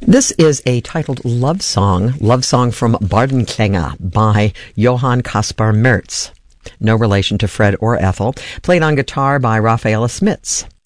This is a titled love song from Bardenklänge by Johann Caspar Merz. No relation to Fred or Ethel. Played on guitar by Rafaela Smits.